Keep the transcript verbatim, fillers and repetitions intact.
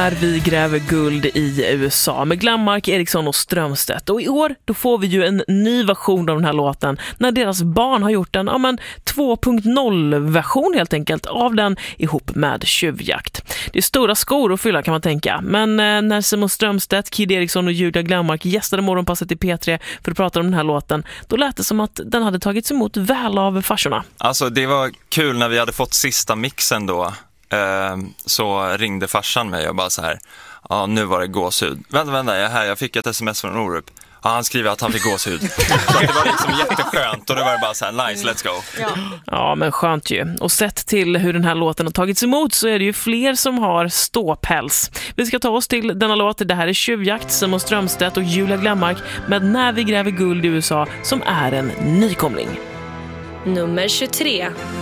När vi gräver guld i U S A med Glenmark, Eriksson och Strömstedt. Och i år då får vi ju en ny version av den här låten när deras barn har gjort en ja, men två punkt noll-version helt enkelt av den ihop med Tjuvjakt. Det är stora skor att fylla kan man tänka. Men eh, när Simon Strömstedt, Kid Eriksson och Julia Glenmark gästade Morgonpasset i P tre för att prata om den här låten, då lät det som att den hade tagits emot väl av farsorna. Alltså det var kul när vi hade fått sista mixen då. Så ringde farsan mig och bara så här: ja, nu var det gåshud. Vänta, vänta, jag är här, jag fick ett sms från Orup. Ja, han skriver att han fick gåshud. Så det var liksom jätteskönt och det var bara så här, nice, let's go. Ja. ja, men skönt ju. Och sett till hur den här låten har tagits emot så är det ju fler som har ståpäls. Vi ska ta oss till denna låt. Det här är Tjuvjakt, Simon Strömstedt och Julia Glenmark med När vi gräver guld i U S A som är en nykomling. Nummer tjugotre.